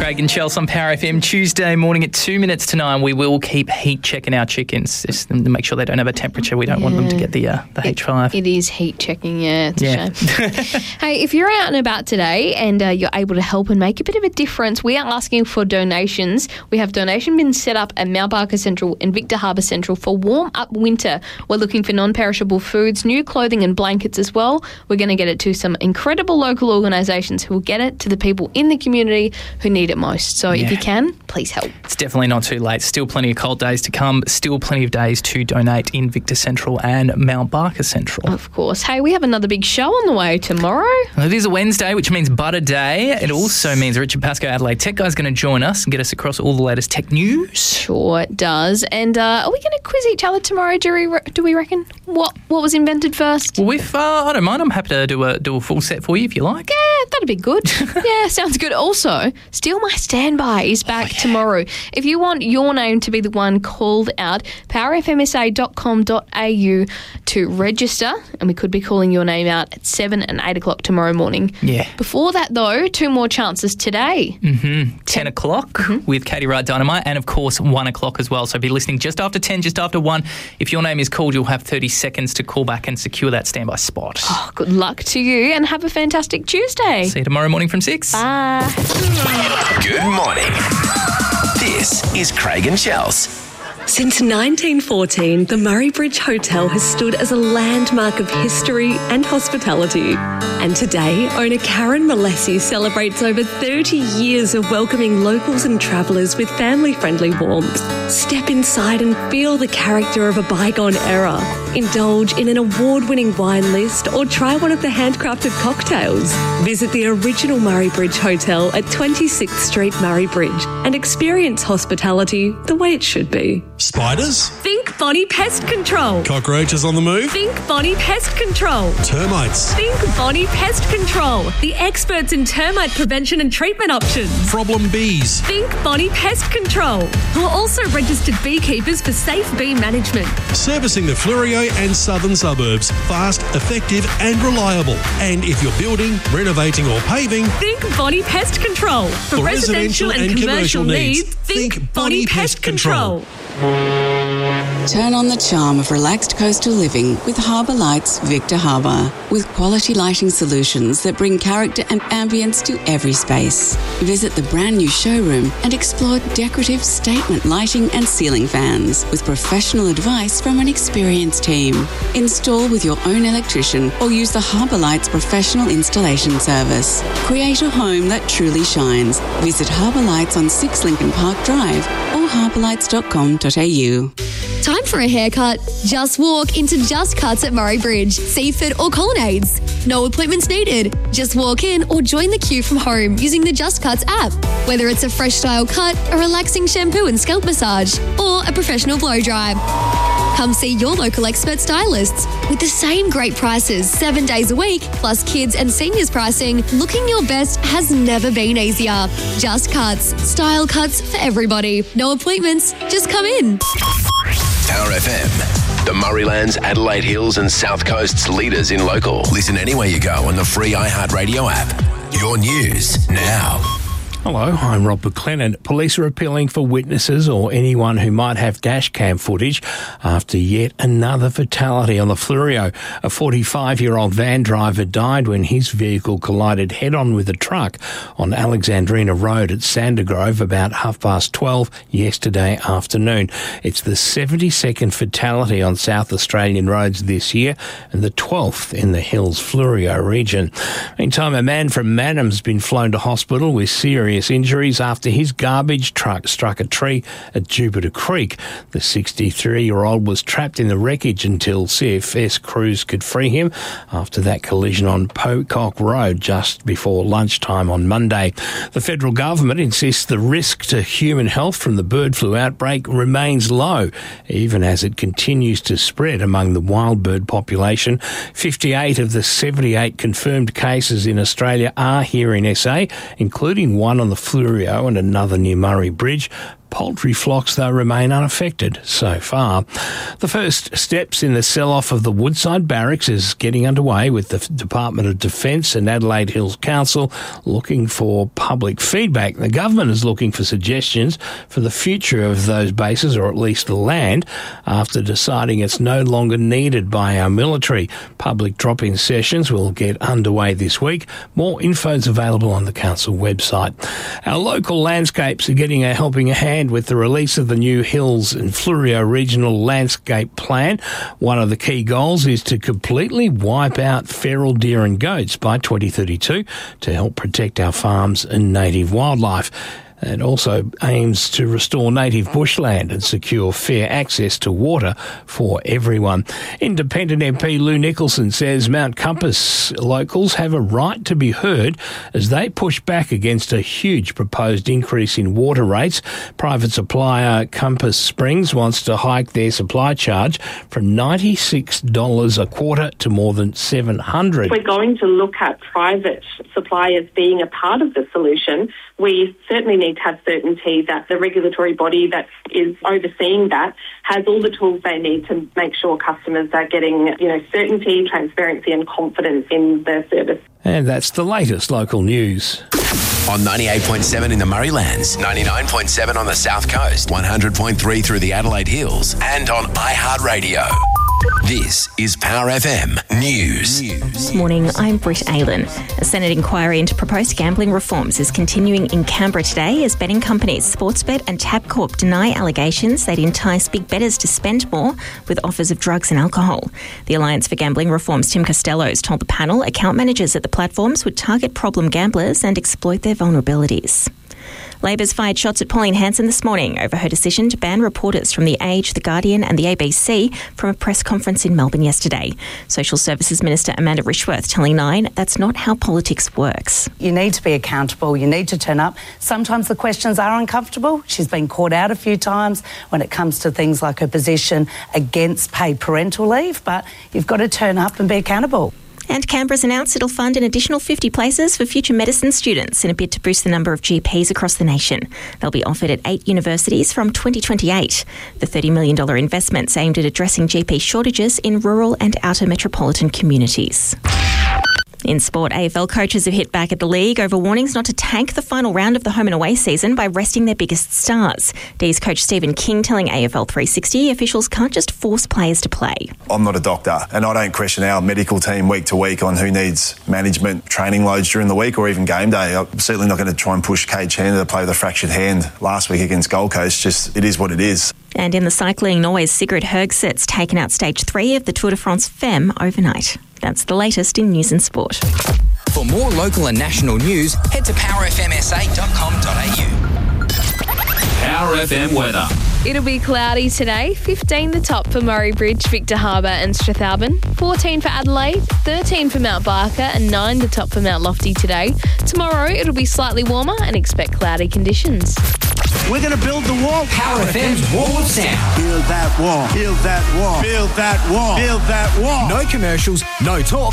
Craig and Chelsea on Power FM. Tuesday morning at 2 minutes to 9. We will keep heat checking our chickens just to make sure they don't have a temperature. We don't want them to get the H5. It is heat checking, it's a shame. Hey, if you're out and about today and you're able to help and make a bit of a difference, we are asking for donations. We have donation bins set up at Mount Barker Central and Victor Harbour Central for warm up winter. We're looking for non-perishable foods, new clothing and blankets as well. We're going to get it to some incredible local organisations who will get it to the people in the community who need it most. So if you can, please help. It's definitely not too late. Still plenty of cold days to come. Still plenty of days to donate in Victor Central and Mount Barker Central. Of course. Hey, we have another big show on the way tomorrow. Well, it is a Wednesday, which means Butter Day. Yes. It also means Richard Pascoe, Adelaide Tech Guy, is going to join us and get us across all the latest tech news. Sure it does. And are we going to quiz each other tomorrow, do we reckon? What was invented first? Well, if I don't mind, I'm happy to do a full set for you if you like. Yeah, that'd be good. Yeah, sounds good. Also, Steal My Standby is back tomorrow. If you want your name to be the one called out, powerfmsa.com.au to register, and we could be calling your name out at 7 and 8 o'clock tomorrow morning. Yeah. Before that, though, 2 more chances today. 10 o'clock with Katie Wright Dynamite, and of course 1 o'clock as well. So be listening just after 10, just after 1. If your name is called, you'll have 30 seconds to call back and secure that standby spot. Oh, good luck to you and have a fantastic Tuesday. See you tomorrow morning from 6. Bye. Good morning. This is Craig and Chelsea. Since 1914, the Murray Bridge Hotel has stood as a landmark of history and hospitality. And today, owner Karen Malesi celebrates over 30 years of welcoming locals and travellers with family-friendly warmth. Step inside and feel the character of a bygone era. Indulge in an award-winning wine list or try one of the handcrafted cocktails. Visit the original Murray Bridge Hotel at 26th Street, Murray Bridge, and experience hospitality the way it should be. Spiders? Think Bonnie Pest Control. Cockroaches on the move? Think Bonnie Pest Control. Termites? Think Bonnie Pest Control, the experts in termite prevention and treatment options. Problem bees? Think Bonnie Pest Control, who are also registered beekeepers for safe bee management. Servicing the Fleurieu and southern suburbs. Fast, effective and reliable. And if you're building, renovating or paving, think Bonnie Pest Control. For residential and commercial needs, think Bonnie Pest Control. Turn on the charm of relaxed coastal living with Harbour Lights Victor Harbour. With quality lighting solutions that bring character and ambience to every space. Visit the brand new showroom and explore decorative statement lighting and ceiling fans with professional advice from an experienced team. Install with your own electrician or use the Harbour Lights professional installation service. Create a home that truly shines. Visit Harbour Lights on 6 Lincoln Park Drive or harbourlights.com.au. Time for a haircut? Just walk into Just Cuts at Murray Bridge, Seaford or Colonnades. No appointments needed. Just walk in or join the queue from home using the Just Cuts app. Whether it's a fresh style cut, a relaxing shampoo and scalp massage, or a professional blow dry. Come see your local expert stylists. With the same great prices 7 days a week, plus kids and seniors pricing, looking your best has never been easier. Just Cuts. Style cuts for everybody. No appointments. Just come in. Power FM, the Murraylands, Adelaide Hills and South Coast's leaders in local. Listen anywhere you go on the free iHeartRadio app. Your news now. Hello, I'm Rob McLennan. Police are appealing for witnesses or anyone who might have dash cam footage after yet another fatality on the Fleurieu. A 45-year-old van driver died when his vehicle collided head-on with a truck on Alexandrina Road at Sandergrove about 12:30 yesterday afternoon. It's the 72nd fatality on South Australian roads this year and the 12th in the Hills Fleurieu region. Meantime, a man from Mannum's been flown to hospital with serious injuries after his garbage truck struck a tree at Jupiter Creek. The 63-year-old was trapped in the wreckage until CFS crews could free him after that collision on Pocock Road just before lunchtime on Monday. The federal government insists the risk to human health from the bird flu outbreak remains low, even as it continues to spread among the wild bird population. 58 of the 78 confirmed cases in Australia are here in SA, including one on the Fleurieu and another near Murray Bridge. Poultry flocks, though, remain unaffected so far. The first steps in the sell-off of the Woodside Barracks is getting underway, with the Department of Defence and Adelaide Hills Council looking for public feedback. The government is looking for suggestions for the future of those bases, or at least the land, after deciding it's no longer needed by our military. Public drop-in sessions will get underway this week. More info is available on the council website. Our local landscapes are getting a helping hand with the release of the new Hills and Fleurieu Regional Landscape Plan. One of the key goals is to completely wipe out feral deer and goats by 2032 to help protect our farms and native wildlife. It also aims to restore native bushland and secure fair access to water for everyone. Independent MP Lou Nicholson says Mount Compass locals have a right to be heard as they push back against a huge proposed increase in water rates. Private supplier Compass Springs wants to hike their supply charge from $96 a quarter to more than $700. We're going to look at private suppliers being a part of the solution. We certainly need to have certainty that the regulatory body that is overseeing that has all the tools they need to make sure customers are getting, certainty, transparency and confidence in their service. And that's the latest local news. On 98.7 in the Murraylands, 99.7 on the South Coast, 100.3 through the Adelaide Hills, and on iHeartRadio. This is Power FM News. This morning, I'm Britt Aylan. A Senate inquiry into proposed gambling reforms is continuing in Canberra today as betting companies Sportsbet and Tabcorp deny allegations they'd entice big bettors to spend more with offers of drugs and alcohol. The Alliance for Gambling Reform's Tim Costello's told the panel account managers at the platforms would target problem gamblers and exploit their vulnerabilities. Labor's fired shots at Pauline Hanson this morning over her decision to ban reporters from The Age, The Guardian and the ABC from a press conference in Melbourne yesterday. Social Services Minister Amanda Rishworth telling Nine that's not how politics works. You need to be accountable. You need to turn up. Sometimes the questions are uncomfortable. She's been caught out a few times when it comes to things like her position against paid parental leave, but you've got to turn up and be accountable. And Canberra's announced it'll fund an additional 50 places for future medicine students in a bid to boost the number of GPs across the nation. They'll be offered at 8 universities from 2028. The $30 million investment's aimed at addressing GP shortages in rural and outer metropolitan communities. In sport, AFL coaches have hit back at the league over warnings not to tank the final round of the home and away season by resting their biggest stars. D's coach Stephen King telling AFL 360 officials can't just force players to play. I'm not a doctor and I don't question our medical team week to week on who needs management training loads during the week or even game day. I'm certainly not going to try and push Cade Chandler to play with a fractured hand last week against Gold Coast. Just, it is what it is. And in the cycling, Norway's Sigrid Hergset's taken out stage 3 of the Tour de France Femme overnight. That's the latest in news and sport. For more local and national news, head to powerfmsa.com.au. Power FM weather. It'll be cloudy today. 15 the top for Murray Bridge, Victor Harbour and Strathalbyn. 14 for Adelaide, 13 for Mount Barker and 9 the top for Mount Lofty today. Tomorrow it'll be slightly warmer and expect cloudy conditions. We're going to build the wall. Power FM's Wall of Sound. Build that wall. Build that wall. Build that wall. Build that wall. No commercials, no talk,